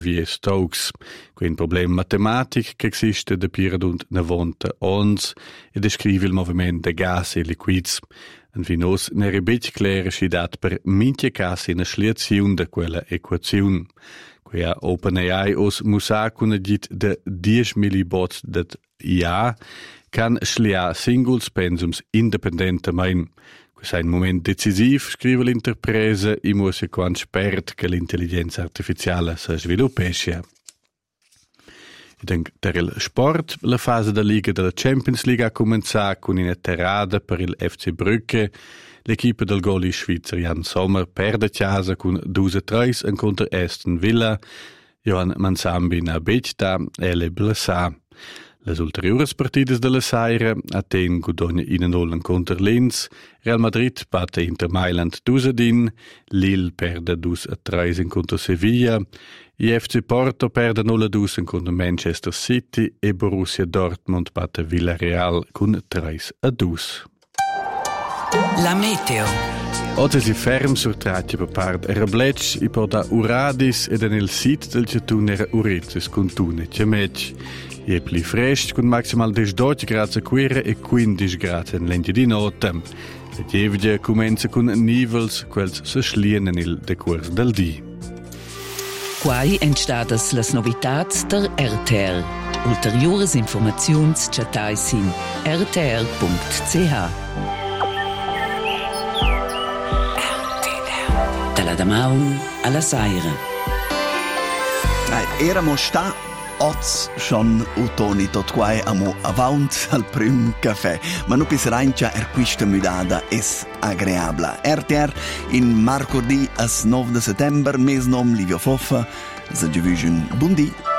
Vie Stokes, quel problem matematic che existe da piradund 90 ons e descrive il movimento de gas e liquids. En finos ne rebet clara scidat per minche cas in a sliaziun da quella equaziun. Quia OpenAI os musa cun agit de 10 millibots dat IA can schlia singuls pensums independentamain. Questo è un momento decisivo, scrive l'interpresa, e muosse quando spert che l'intelligenza artificiale si sviluppisce. Per il sport, la fase della Liga della Champions League ha cominciato con una terrada per il FC Brugge. L'equipe del goli svizzero Jan Sommer perde casa con 2-3 contro Aston Villa. Johan Mansambi na Bechta e le Blessà. Les ulteriores partides de la Saira, Aten guadagna 1-0 contro Linz, Real Madrid batte Inter Mailand 2-1, Lille perde 2-3 contro Sevilla, FC Porto perde 0-2 contro Manchester City e Borussia Dortmund batte Villarreal con 3-2. La meteo. Oggi si ferm sur traccia per part era blec e porta uradis ed nel sit del cetun era uretis con tune cemec. E pli fresh con maximal 12 gradi a Quera e 15 gradi in lente di notte. Le gievige comincia con nivels, quels se schlien nel decurs del di. Quai entstadas las novitats der RTR. Ulteriores informaziuns chatais in rtr.ch. Dalla Damaun alla Saira. Eramo sta oz schon utoni tot quai amo avant al prim caffè, ma non piserancia questa midada es agreabla. RTR in marcordi as 9 de settembre, mes nom Livio Foffa, za division bundi.